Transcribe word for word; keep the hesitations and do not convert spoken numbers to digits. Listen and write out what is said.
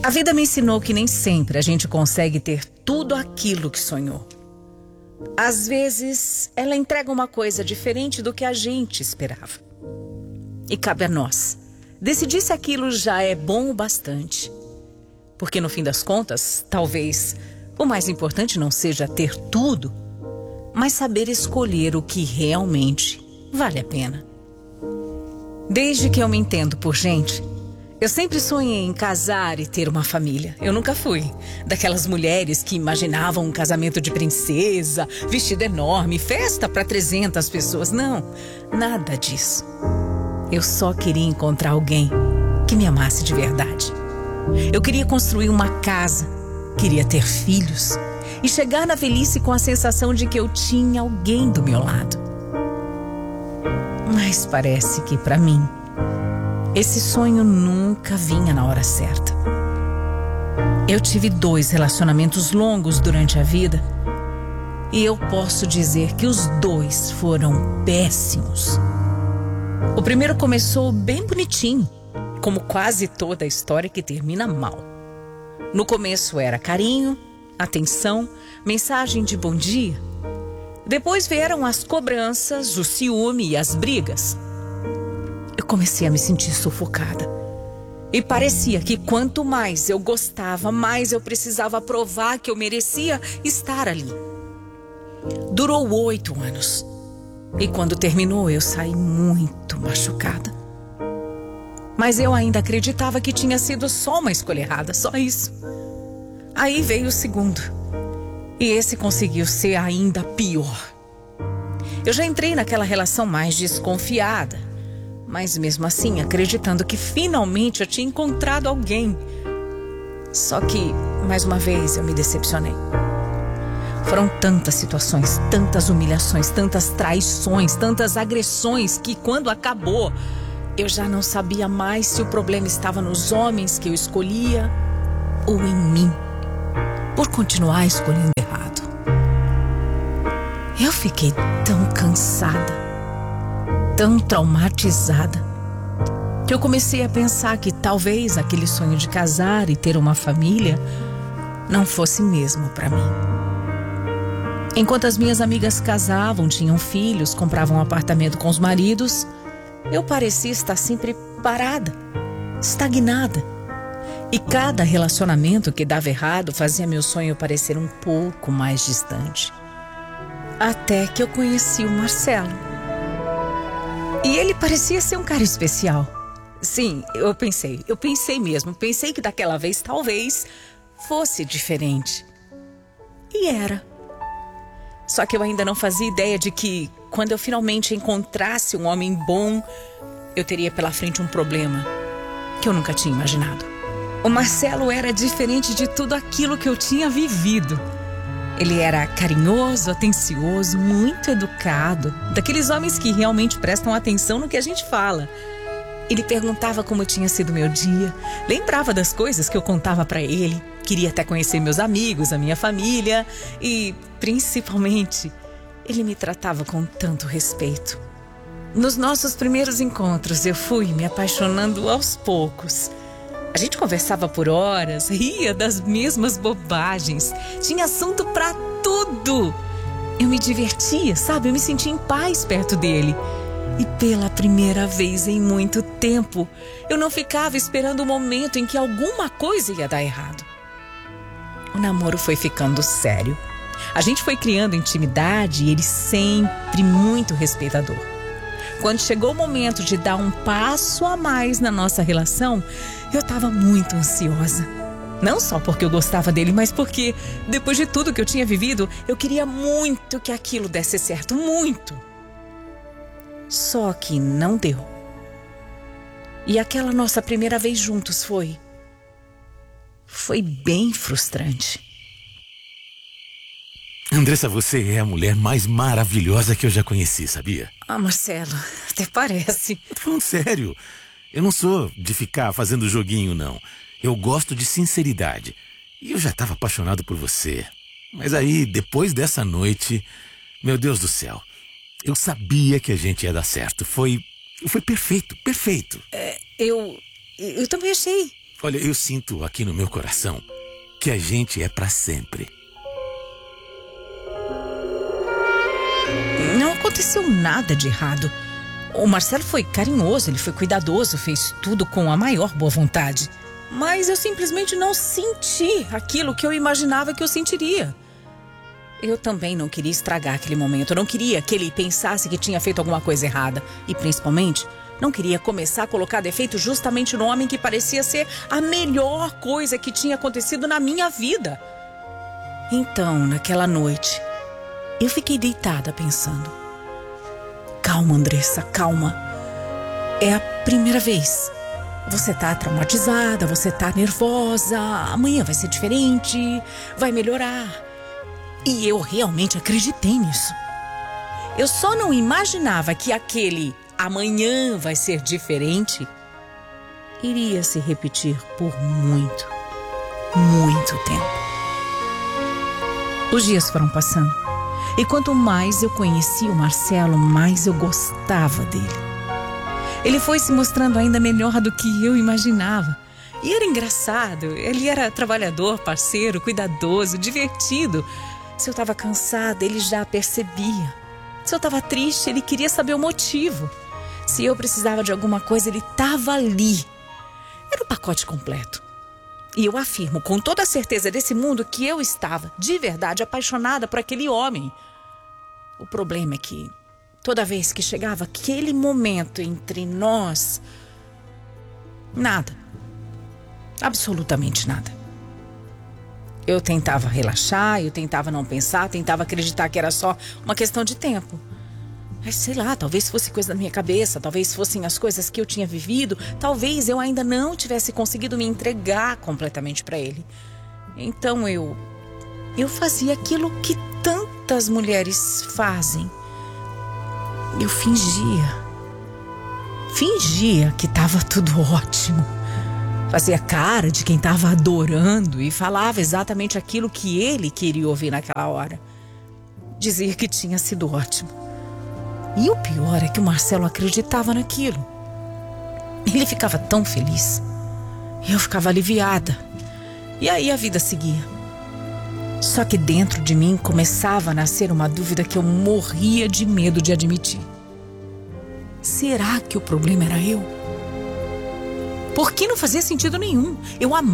A vida me ensinou que nem sempre a gente consegue ter tudo aquilo que sonhou. Às vezes, ela entrega uma coisa diferente do que a gente esperava. E cabe a nós decidir se aquilo já é bom o bastante. Porque no fim das contas, talvez o mais importante não seja ter tudo, mas saber escolher o que realmente vale a pena. Desde que eu me entendo por gente, eu sempre sonhei em casar e ter uma família. Eu nunca fui daquelas mulheres que imaginavam um casamento de princesa, vestido enorme, festa para trezentas pessoas. Não, nada disso. Eu só queria encontrar alguém que me amasse de verdade. Eu queria construir uma casa, queria ter filhos e chegar na velhice com a sensação de que eu tinha alguém do meu lado. Mas parece que para mim, esse sonho nunca vinha na hora certa. Eu tive dois relacionamentos longos durante a vida e eu posso dizer que os dois foram péssimos. O primeiro começou bem bonitinho, como quase toda a história que termina mal. No começo era carinho, atenção, mensagem de bom dia. Depois vieram as cobranças, o ciúme e as brigas. Eu comecei a me sentir sufocada. E parecia que quanto mais eu gostava, mais eu precisava provar que eu merecia estar ali. Durou oito anos. E quando terminou, eu saí muito machucada. Mas eu ainda acreditava que tinha sido só uma escolha errada, só isso. Aí veio o segundo. E esse conseguiu ser ainda pior. Eu já entrei naquela relação mais desconfiada, mas mesmo assim acreditando que finalmente eu tinha encontrado alguém. Só que, mais uma vez, eu me decepcionei. Foram tantas situações, tantas humilhações, tantas traições, tantas agressões que quando acabou, eu já não sabia mais se o problema estava nos homens que eu escolhia ou em mim, por continuar escolhendo errado. Eu fiquei tão cansada, tão traumatizada, que eu comecei a pensar que talvez aquele sonho de casar e ter uma família não fosse mesmo para mim. Enquanto as minhas amigas casavam, tinham filhos, compravam um apartamento com os maridos, eu parecia estar sempre parada, estagnada. E cada relacionamento que dava errado fazia meu sonho parecer um pouco mais distante. Até que eu conheci o Marcelo. E ele parecia ser um cara especial. Sim, eu pensei, eu pensei mesmo, pensei que daquela vez talvez fosse diferente. E era. Só que eu ainda não fazia ideia de que, quando eu finalmente encontrasse um homem bom, eu teria pela frente um problema que eu nunca tinha imaginado. O Marcelo era diferente de tudo aquilo que eu tinha vivido. Ele era carinhoso, atencioso, muito educado, daqueles homens que realmente prestam atenção no que a gente fala. Ele perguntava como tinha sido meu dia, lembrava das coisas que eu contava pra ele, queria até conhecer meus amigos, a minha família e, principalmente, ele me tratava com tanto respeito. Nos nossos primeiros encontros, eu fui me apaixonando aos poucos. A gente conversava por horas, ria das mesmas bobagens, tinha assunto pra tudo. Eu me divertia, sabe? Eu me sentia em paz perto dele. E pela primeira vez em muito tempo, eu não ficava esperando o momento em que alguma coisa ia dar errado. O namoro foi ficando sério. A gente foi criando intimidade e ele sempre muito respeitador. Quando chegou o momento de dar um passo a mais na nossa relação, eu estava muito ansiosa. Não só porque eu gostava dele, mas porque, depois de tudo que eu tinha vivido, eu queria muito que aquilo desse certo, muito. Só que não deu. E aquela nossa primeira vez juntos foi... Foi bem frustrante. Andressa, você é a mulher mais maravilhosa que eu já conheci, sabia? Ah, Marcelo, até parece. Tô falando sério. Eu não sou de ficar fazendo joguinho, não. Eu gosto de sinceridade. E eu já estava apaixonado por você. Mas aí, depois dessa noite... Meu Deus do céu. Eu sabia que a gente ia dar certo. Foi... Foi perfeito, perfeito. É, eu... Eu também achei. Olha, eu sinto aqui no meu coração que a gente é pra sempre. Não aconteceu nada de errado. O Marcelo foi carinhoso, ele foi cuidadoso, fez tudo com a maior boa vontade. Mas eu simplesmente não senti aquilo que eu imaginava que eu sentiria. Eu também não queria estragar aquele momento. Eu não queria que ele pensasse que tinha feito alguma coisa errada. E principalmente, não queria começar a colocar defeito justamente no homem que parecia ser a melhor coisa que tinha acontecido na minha vida. Então, naquela noite, eu fiquei deitada pensando. Calma, Andressa, calma. É a primeira vez. Você tá traumatizada, você tá nervosa. Amanhã vai ser diferente, vai melhorar. E eu realmente acreditei nisso. Eu só não imaginava que aquele amanhã vai ser diferente iria se repetir por muito, muito tempo. Os dias foram passando. E quanto mais eu conhecia o Marcelo, mais eu gostava dele. Ele foi se mostrando ainda melhor do que eu imaginava. E era engraçado. Ele era trabalhador, parceiro, cuidadoso, divertido. Se eu estava cansada, ele já percebia. Se eu estava triste, ele queria saber o motivo. Se eu precisava de alguma coisa, ele estava ali. Era o pacote completo. E eu afirmo com toda a certeza desse mundo que eu estava, de verdade, apaixonada por aquele homem. O problema é que, toda vez que chegava aquele momento entre nós, nada. Absolutamente nada. Eu tentava relaxar, eu tentava não pensar, tentava acreditar que era só uma questão de tempo. Mas sei lá, talvez fosse coisa da minha cabeça, talvez fossem as coisas que eu tinha vivido, talvez eu ainda não tivesse conseguido me entregar completamente para ele. Então eu, eu fazia aquilo que tantas mulheres fazem. Eu fingia. Fingia que estava tudo ótimo. Fazia cara de quem estava adorando e falava exatamente aquilo que ele queria ouvir naquela hora. Dizia que tinha sido ótimo. E o pior é que o Marcelo acreditava naquilo. Ele ficava tão feliz. Eu ficava aliviada. E aí a vida seguia. Só que dentro de mim começava a nascer uma dúvida que eu morria de medo de admitir. Será que o problema era eu? Porque não fazia sentido nenhum. Eu amava